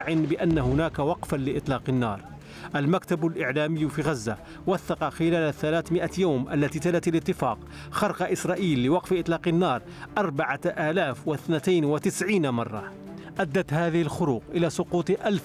بأن هناك وقفا لإطلاق النار. المكتب الإعلامي في غزة وثق خلال 300 يوم التي تلت الاتفاق خرق إسرائيل لوقف إطلاق النار 4092 مرة. أدت هذه الخروق إلى سقوط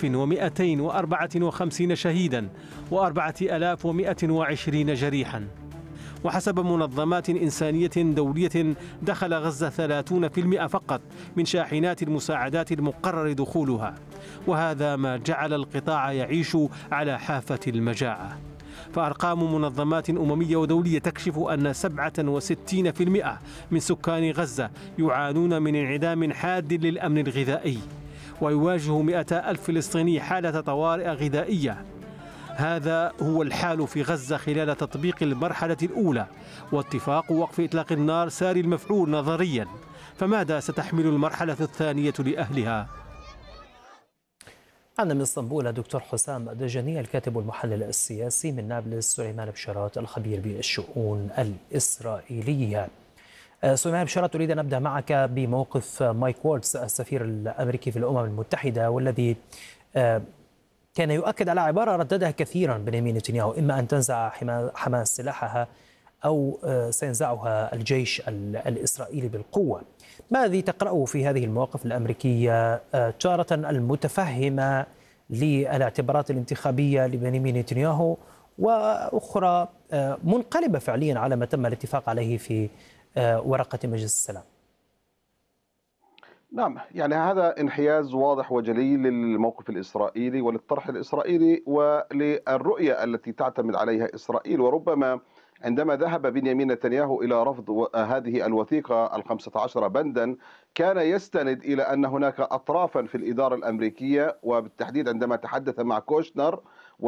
1254 شهيدا و4120 جريحا. وحسب منظمات إنسانية دولية دخل غزة 30% فقط من شاحنات المساعدات المقرر دخولها، وهذا ما جعل القطاع يعيش على حافة المجاعة. فأرقام منظمات أممية ودولية تكشف أن 67% من سكان غزة يعانون من انعدام حاد للأمن الغذائي، ويواجه 200 ألف فلسطيني حالة طوارئ غذائية. هذا هو الحال في غزة خلال تطبيق المرحلة الأولى، واتفاق وقف إطلاق النار ساري المفعول نظريا. فماذا ستحمل المرحلة الثانية لأهلها؟ عندنا من اسطنبول دكتور حسام دجاني الكاتب والمحلل السياسي، من نابلس سليمان بشارات الخبير بالشؤون الإسرائيلية. سليمان بشارات، أريد أن أبدأ معك بموقف مايك وولتز السفير الأمريكي في الأمم المتحدة، والذي كان يؤكد على عبارة رددها كثيرا بنيامين نتنياهو: إما أن تنزع حماس سلاحها أو سينزعها الجيش الإسرائيلي بالقوة. ما الذي تقرأه في هذه المواقف الأمريكية، تارة المتفهمة للاعتبارات الانتخابية لبنيامين نتنياهو، وأخرى منقلبة فعليا على ما تم الاتفاق عليه في ورقة مجلس السلام؟ نعم، يعني هذا انحياز واضح وجلي للموقف الإسرائيلي وللطرح الإسرائيلي وللرؤية التي تعتمد عليها إسرائيل. وربما عندما ذهب بنيامين نتنياهو إلى رفض هذه الوثيقة 15 بندا، كان يستند إلى أن هناك أطرافا في الإدارة الأمريكية، وبالتحديد عندما تحدث مع كوشنر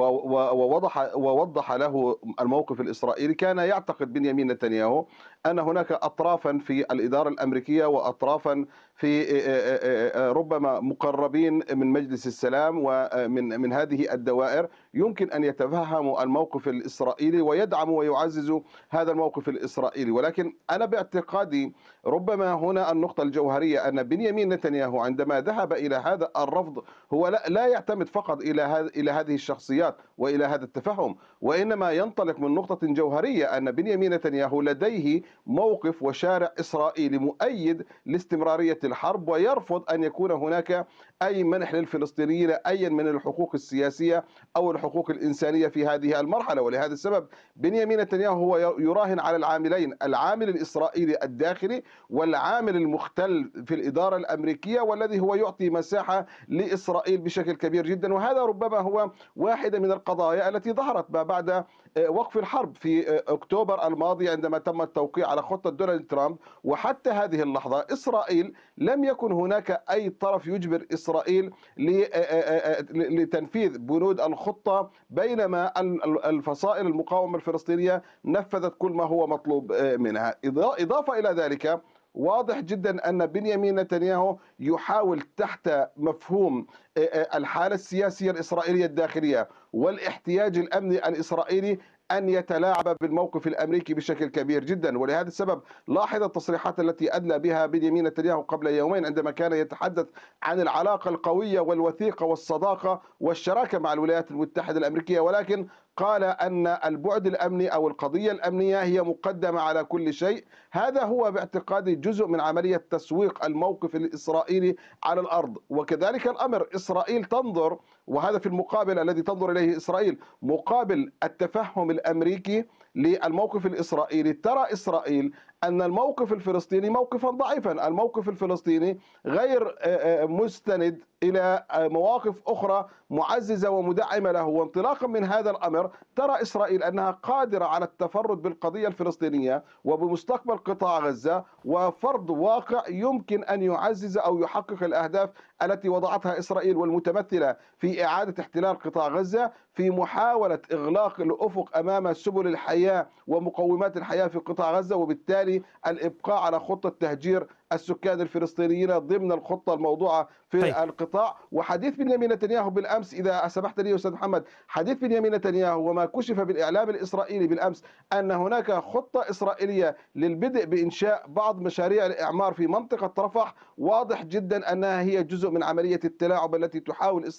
ووضح له الموقف الإسرائيلي، كان يعتقد بنيامين نتنياهو أن هناك أطرافا في الإدارة الأمريكية وأطرافا في ربما مقربين من مجلس السلام ومن هذه الدوائر يمكن أن يتفهموا الموقف الإسرائيلي ويدعموا ويعززوا هذا الموقف الإسرائيلي. ولكن أنا باعتقادي ربما هنا النقطة الجوهرية، أن بنيامين نتنياهو عندما ذهب إلى هذا الرفض هو لا يعتمد فقط إلى هذه الشخصيات وإلى هذا التفهم، وإنما ينطلق من نقطة جوهرية، أن بنيامين نتنياهو لديه موقف وشارع إسرائيلي مؤيد لاستمرارية الحرب، ويرفض أن يكون هناك أي منح للفلسطينيين أي من الحقوق السياسية أو الحقوق الإنسانية في هذه المرحلة. ولهذا السبب بنيامين نتنياهو هو يراهن على العاملين: العامل الإسرائيلي الداخلي والعامل المختل في الإدارة الأمريكية، والذي هو يعطي مساحة لإسرائيل بشكل كبير جدا. وهذا ربما هو واحدة من القضايا التي ظهرت ما بعد وقف الحرب في أكتوبر الماضي، عندما تم التوقيع على خطة دونالد ترامب. وحتى هذه اللحظة إسرائيل لم يكن هناك أي طرف يجبر إسرائيل لتنفيذ بنود الخطة، بينما الفصائل المقاومة الفلسطينية نفذت كل ما هو مطلوب منها. إضافة إلى ذلك، واضح جدا أن بنيامين نتنياهو يحاول تحت مفهوم الحالة السياسية الإسرائيلية الداخلية والاحتياج الأمني الإسرائيلي أن يتلاعب بالموقف الأمريكي بشكل كبير جدا. ولهذا السبب لاحظ التصريحات التي أدلى بها بنيامين نتنياهو قبل يومين، عندما كان يتحدث عن العلاقة القوية والوثيقة والصداقة والشراكة مع الولايات المتحدة الأمريكية، ولكن قال أن البعد الأمني أو القضية الأمنية هي مقدمة على كل شيء. هذا هو باعتقادي جزء من عملية تسويق الموقف الإسرائيلي على الأرض. وكذلك الأمر إسرائيل تنظر، وهذا في المقابل الذي تنظر إليه إسرائيل مقابل التفهم الأمريكي للموقف الإسرائيلي. ترى إسرائيل أن الموقف الفلسطيني موقفا ضعيفا، الموقف الفلسطيني غير مستند إلى مواقف أخرى معززة ومدعمة له. وانطلاقا من هذا الأمر ترى إسرائيل أنها قادرة على التفرد بالقضية الفلسطينية وبمستقبل قطاع غزة، وفرض واقع يمكن أن يعزز أو يحقق الأهداف التي وضعتها إسرائيل، والمتمثلة في إعادة احتلال قطاع غزة، في محاولة إغلاق الأفق أمام سبل الحياة ومقومات الحياة في قطاع غزة، وبالتالي الإبقاء على خطة تهجير السكان الفلسطينيين ضمن الخطة الموضوعة في القطاع. وحديث بنيامين نتنياهو بالأمس، إذا سمحت لي أستاذ محمد، حديث بنيامين نتنياهو وما كشف بالإعلام الإسرائيلي بالأمس أن هناك خطة إسرائيلية للبدء بإنشاء بعض مشاريع الإعمار في منطقة رفح، واضح جدا أنها هي جزء من عملية التلاعب التي تحاول